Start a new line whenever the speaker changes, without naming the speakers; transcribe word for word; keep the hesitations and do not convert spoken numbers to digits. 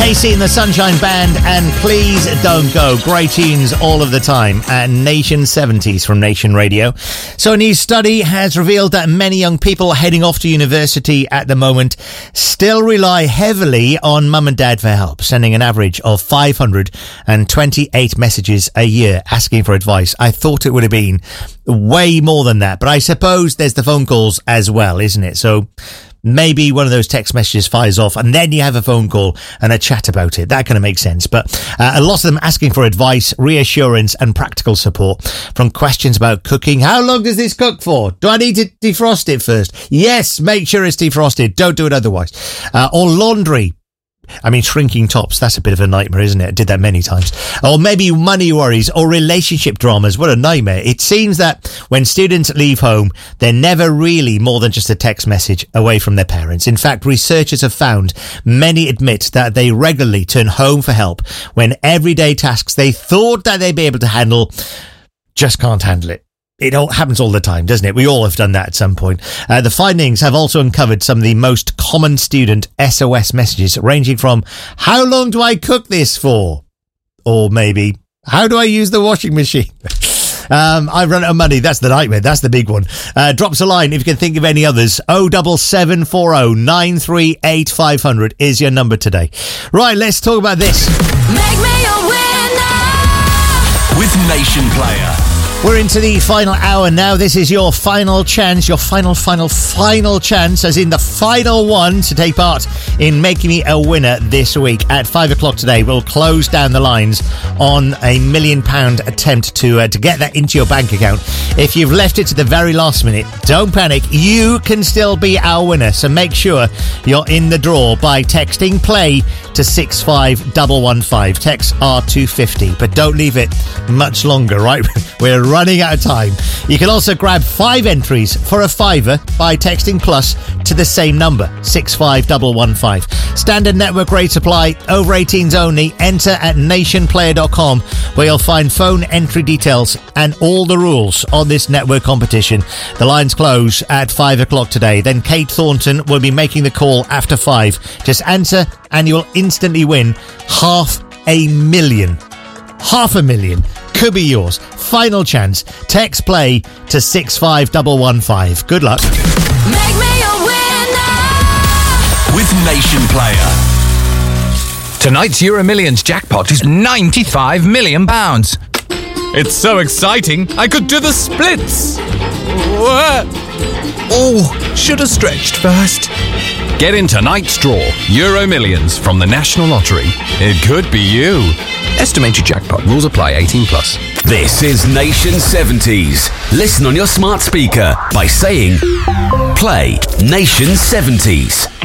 Lacey and the Sunshine Band and Please Don't Go. Great tunes all of the time at Nation seventies from Nation Radio. So a new study has revealed that many young people heading off to university at the moment still rely heavily on mum and dad for help, sending an average of five hundred twenty-eight messages a year asking for advice. I thought it would have been way more than that, but I suppose there's the phone calls as well, isn't it? So maybe one of those text messages fires off and then you have a phone call and a chat about it. That kind of makes sense. But uh, a lot of them asking for advice, reassurance and practical support, from questions about cooking. How long does this cook for? Do I need to defrost it first? Yes, make sure it's defrosted. Don't do it otherwise. Uh, or laundry. I mean, shrinking tops, that's a bit of a nightmare, isn't it? I did that many times. Or maybe money worries or relationship dramas. What a nightmare. It seems that when students leave home, they're never really more than just a text message away from their parents. In fact, researchers have found many admit that they regularly turn home for help when everyday tasks they thought that they'd be able to handle just can't handle it. It all happens all the time, doesn't it? We all have done that at some point. Uh, the findings have also uncovered some of the most common student S O S messages, ranging from, how long do I cook this for? Or maybe, how do I use the washing machine? um, I run out of money. That's the nightmare. That's the big one. Uh, drops a line if you can think of any others. oh seven seven four oh nine three eight five hundred is your number today. Right, let's talk about this.
Make me a winner
with Nation Player.
We're into the final hour now. This is your final chance, your final, final, final chance, as in the final one, to take part in Making Me a Winner this week. At five o'clock today, we'll close down the lines on a million pound attempt to uh, to get that into your bank account. If you've left it to the very last minute, don't panic. You can still be our winner. So make sure you're in the draw by texting play to six five one one five. Texts are two fifty, but don't leave it much longer, right? We're running out of time. You can also grab five entries for a fiver by texting plus to the same number, six five one one five. Standard network rate apply, over eighteens only. Enter at nation player dot com, where you'll find phone entry details and all the rules on this network competition. The lines close at five o'clock today. Then Kate Thornton will be making the call after five. Just answer and you'll instantly win half a million. Half a million could be yours. Final chance. Text play to six five one one five. Good luck.
Make me a winner
with Nation Player.
Tonight's Euro Millions jackpot is ninety-five million pounds. It's so exciting, I could do the splits. Oh, should have stretched first. Get in tonight's draw, Euro Millions from the National Lottery. It could be you. Estimated jackpot. Rules apply. eighteen plus.
This is Nation seventies. Listen on your smart speaker by saying, play Nation seventies.